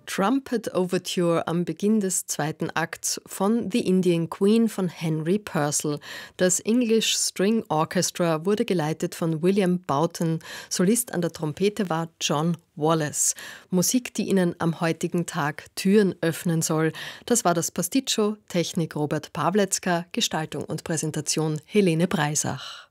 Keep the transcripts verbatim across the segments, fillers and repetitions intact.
Trumpet Overture am Beginn des zweiten Akts von The Indian Queen von Henry Purcell. Das English String Orchestra wurde geleitet von William Boughton. Solist an der Trompete war John Wallace. Musik, die Ihnen am heutigen Tag Türen öffnen soll. Das war das Pasticcio, Technik Robert Pawletzka, Gestaltung und Präsentation Helene Breisach.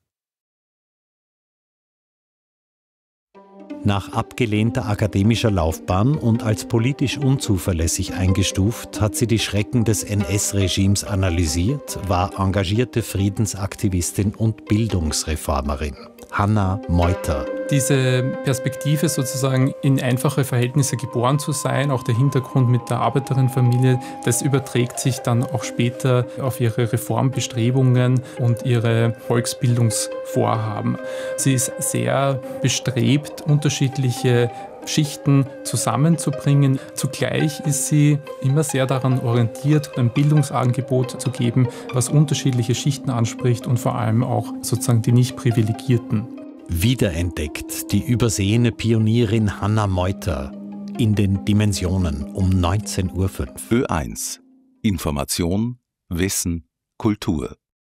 Nach abgelehnter akademischer Laufbahn und als politisch unzuverlässig eingestuft, hat sie die Schrecken des N S-Regimes analysiert, war engagierte Friedensaktivistin und Bildungsreformerin. Hanna Meuter. Diese Perspektive, sozusagen in einfache Verhältnisse geboren zu sein, auch der Hintergrund mit der Arbeiterinnenfamilie, das überträgt sich dann auch später auf ihre Reformbestrebungen und ihre Volksbildungsvorhaben. Sie ist sehr bestrebt, unterschiedliche Schichten zusammenzubringen. Zugleich ist sie immer sehr daran orientiert, ein Bildungsangebot zu geben, was unterschiedliche Schichten anspricht und vor allem auch sozusagen die Nicht-Privilegierten. Wiederentdeckt die übersehene Pionierin Hanna Meuter in den Dimensionen um neunzehn Uhr fünf. Ö eins. Information, Wissen, Kultur.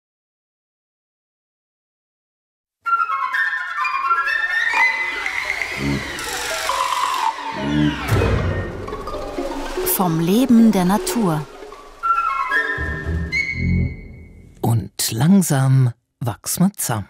Vom Leben der Natur. Und langsam wachs man zusammen.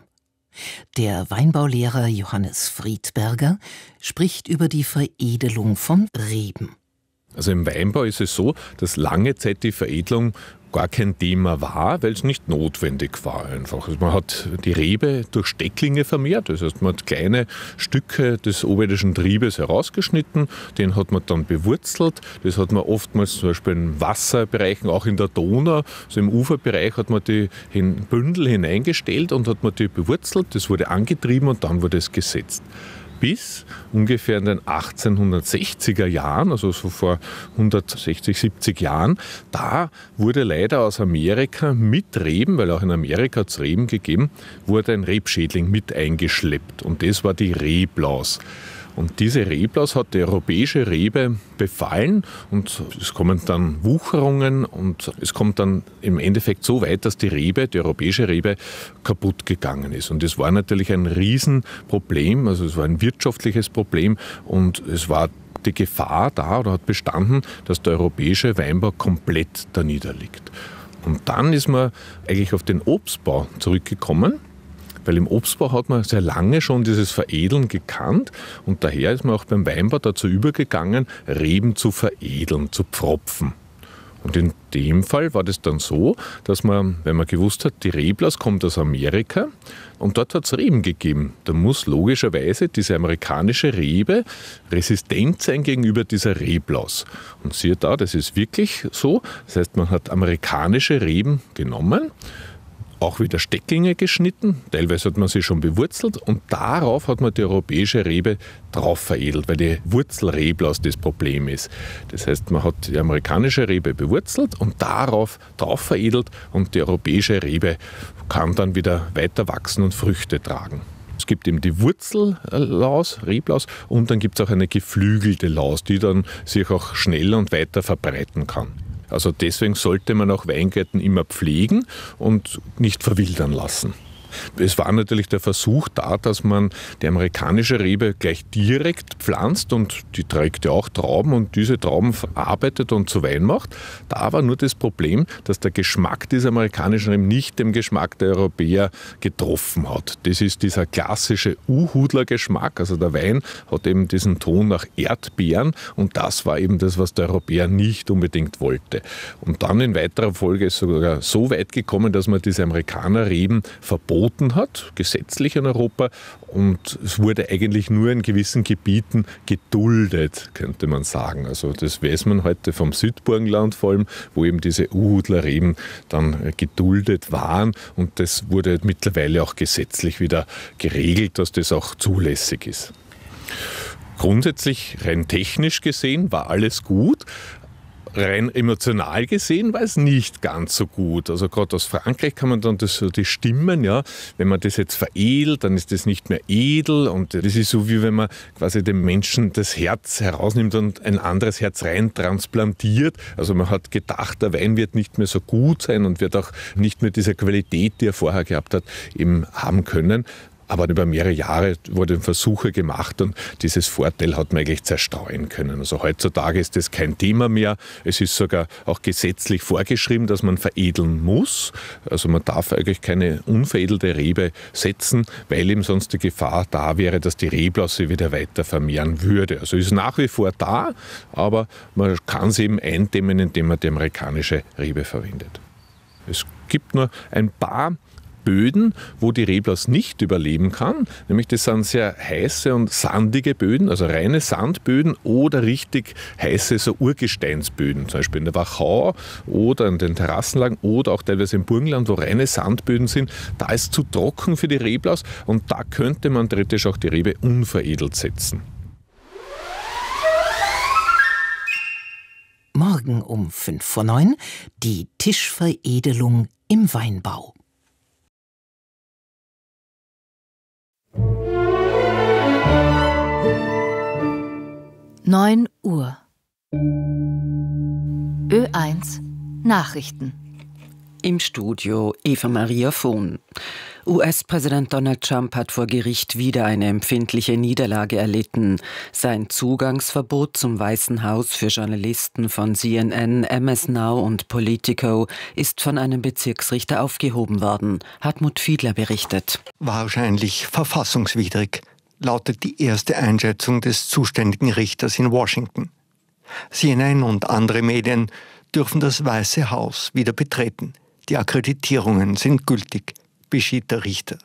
Der Weinbaulehrer Johannes Friedberger spricht über die Veredelung von Reben. Also im Weinbau ist es so, dass lange Zeit die Veredelung gar kein Thema war, weil es nicht notwendig war einfach. Also man hat die Rebe durch Stecklinge vermehrt, das heißt man hat kleine Stücke des oberirdischen Triebes herausgeschnitten, den hat man dann bewurzelt, das hat man oftmals zum Beispiel in Wasserbereichen, auch in der Donau, also im Uferbereich hat man die in Bündel hineingestellt und hat man die bewurzelt, das wurde angetrieben und dann wurde es gesetzt. Bis ungefähr in den achtzehnhundertsechziger Jahren, also so vor hundertsechzig, siebzig Jahren, da wurde leider aus Amerika mit Reben, weil auch in Amerika hat es Reben gegeben, wurde ein Rebschädling mit eingeschleppt und das war die Reblaus. Und diese Reblaus hat die europäische Rebe befallen und es kommen dann Wucherungen und es kommt dann im Endeffekt so weit, dass die Rebe, die europäische Rebe, kaputt gegangen ist. Und das war natürlich ein Riesenproblem, also es war ein wirtschaftliches Problem und es war die Gefahr da oder hat bestanden, dass der europäische Weinbau komplett da niederliegt. Und dann ist man eigentlich auf den Obstbau zurückgekommen. Weil im Obstbau hat man sehr lange schon dieses Veredeln gekannt und daher ist man auch beim Weinbau dazu übergegangen, Reben zu veredeln, zu pfropfen. Und in dem Fall war das dann so, dass man, wenn man gewusst hat, die Reblaus kommt aus Amerika und dort hat es Reben gegeben. Da muss logischerweise diese amerikanische Rebe resistent sein gegenüber dieser Reblaus. Und siehe da, das ist wirklich so. Das heißt, man hat amerikanische Reben genommen, auch wieder Stecklinge geschnitten, teilweise hat man sie schon bewurzelt und darauf hat man die europäische Rebe drauf veredelt, weil die Wurzelreblaus das Problem ist. Das heißt, man hat die amerikanische Rebe bewurzelt und darauf drauf veredelt und die europäische Rebe kann dann wieder weiter wachsen und Früchte tragen. Es gibt eben die Wurzellaus, Reblaus und dann gibt es auch eine geflügelte Laus, die dann sich auch schneller und weiter verbreiten kann. Also deswegen sollte man auch Weingärten immer pflegen und nicht verwildern lassen. Es war natürlich der Versuch da, dass man die amerikanische Rebe gleich direkt pflanzt und die trägt ja auch Trauben und diese Trauben verarbeitet und zu Wein macht. Da war nur das Problem, dass der Geschmack dieser amerikanischen Reben nicht dem Geschmack der Europäer getroffen hat. Das ist dieser klassische Uhudler-Geschmack, also der Wein hat eben diesen Ton nach Erdbeeren und das war eben das, was der Europäer nicht unbedingt wollte. Und dann in weiterer Folge ist sogar so weit gekommen, dass man diese Amerikaner-Reben verboten hat, gesetzlich in Europa und es wurde eigentlich nur in gewissen Gebieten geduldet, könnte man sagen. Also das weiß man heute vom Südburgenland vor allem, wo eben diese Uhudler-Reben dann geduldet waren und das wurde mittlerweile auch gesetzlich wieder geregelt, dass das auch zulässig ist. Grundsätzlich, rein technisch gesehen, war alles gut. rein emotional gesehen war es nicht ganz so gut. Also gerade aus Frankreich kann man dann das, so die Stimmen, ja, wenn man das jetzt veredelt, dann ist das nicht mehr edel und das ist so, wie wenn man quasi dem Menschen das Herz herausnimmt und ein anderes Herz rein transplantiert. Also man hat gedacht, der Wein wird nicht mehr so gut sein und wird auch nicht mehr diese Qualität, die er vorher gehabt hat, eben haben können. Aber über mehrere Jahre wurden Versuche gemacht und dieses Vorteil hat man eigentlich zerstreuen können. Also heutzutage ist das kein Thema mehr. Es ist sogar auch gesetzlich vorgeschrieben, dass man veredeln muss. Also man darf eigentlich keine unveredelte Rebe setzen, weil eben sonst die Gefahr da wäre, dass die Reblaus sich wieder weiter vermehren würde. Also ist nach wie vor da, aber man kann es eben eindämmen, indem man die amerikanische Rebe verwendet. Es gibt nur ein paar Böden, wo die Reblaus nicht überleben kann. Nämlich das sind sehr heiße und sandige Böden, also reine Sandböden oder richtig heiße so Urgesteinsböden, zum Beispiel in der Wachau oder in den Terrassenlagen oder auch teilweise im Burgenland, wo reine Sandböden sind. Da ist es zu trocken für die Reblaus und da könnte man theoretisch auch die Rebe unveredelt setzen. Morgen um fünf vor neun die Tischveredelung im Weinbau. neun Uhr. Ö eins Nachrichten. Im Studio Eva Maria Vohn. U S-Präsident Donald Trump hat vor Gericht wieder eine empfindliche Niederlage erlitten. Sein Zugangsverbot zum Weißen Haus für Journalisten von C N N, M S Now und Politico ist von einem Bezirksrichter aufgehoben worden. Hartmut Fiedler berichtet. Wahrscheinlich verfassungswidrig, lautet die erste Einschätzung des zuständigen Richters in Washington. C N N und andere Medien dürfen das Weiße Haus wieder betreten. Die Akkreditierungen sind gültig, beschied der Richter.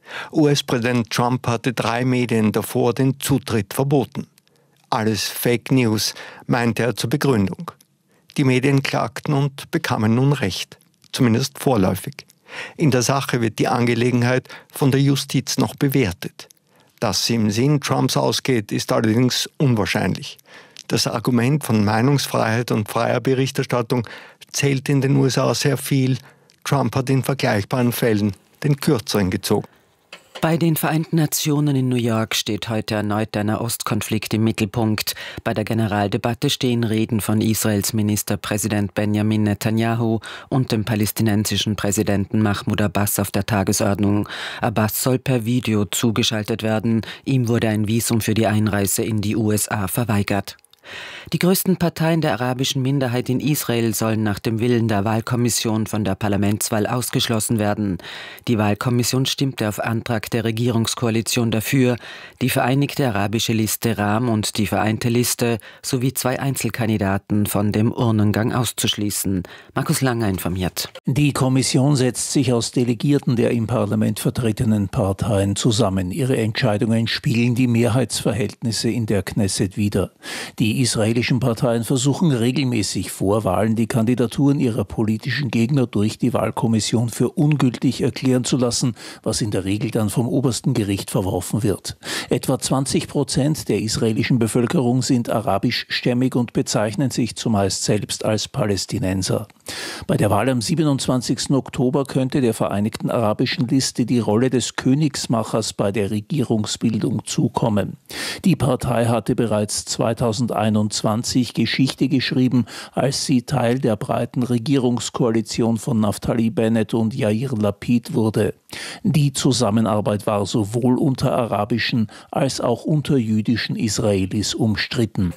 U S-Präsident Trump hatte drei Medien davor den Zutritt verboten. Alles Fake News, meinte er zur Begründung. Die Medien klagten und bekamen nun Recht, zumindest vorläufig. In der Sache wird die Angelegenheit von der Justiz noch bewertet. Dass sie im Sinn Trumps ausgeht, ist allerdings unwahrscheinlich. Das Argument von Meinungsfreiheit und freier Berichterstattung zählt in den U S A sehr viel. Trump hat in vergleichbaren Fällen den Kürzeren gezogen. Bei den Vereinten Nationen in New York steht heute erneut der Nahostkonflikt im Mittelpunkt. Bei der Generaldebatte stehen Reden von Israels Ministerpräsident Benjamin Netanyahu und dem palästinensischen Präsidenten Mahmoud Abbas auf der Tagesordnung. Abbas soll per Video zugeschaltet werden. Ihm wurde ein Visum für die Einreise in die U S A verweigert. Die größten Parteien der arabischen Minderheit in Israel sollen nach dem Willen der Wahlkommission von der Parlamentswahl ausgeschlossen werden. Die Wahlkommission stimmte auf Antrag der Regierungskoalition dafür, die Vereinigte Arabische Liste Ram und die Vereinte Liste sowie zwei Einzelkandidaten von dem Urnengang auszuschließen. Markus Langer informiert. Die Kommission setzt sich aus Delegierten der im Parlament vertretenen Parteien zusammen. Ihre Entscheidungen spiegeln die Mehrheitsverhältnisse in der Knesset wider. Die israelischen Parteien versuchen regelmäßig vor Wahlen die Kandidaturen ihrer politischen Gegner durch die Wahlkommission für ungültig erklären zu lassen, was in der Regel dann vom obersten Gericht verworfen wird. Etwa zwanzig Prozent der israelischen Bevölkerung sind arabischstämmig und bezeichnen sich zumeist selbst als Palästinenser. Bei der Wahl am siebenundzwanzigsten Oktober könnte der Vereinigten Arabischen Liste die Rolle des Königsmachers bei der Regierungsbildung zukommen. Die Partei hatte bereits zweitausendeinundzwanzig Geschichte geschrieben, als sie Teil der breiten Regierungskoalition von Naftali Bennett und Yair Lapid wurde. Die Zusammenarbeit war sowohl unter arabischen als auch unter jüdischen Israelis umstritten.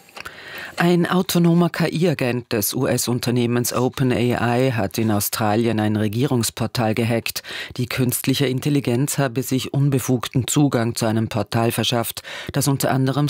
Ein autonomer K I-Agent des U S-Unternehmens OpenAI hat in Australien ein Regierungsportal gehackt. Die künstliche Intelligenz habe sich unbefugten Zugang zu einem Portal verschafft, das unter anderem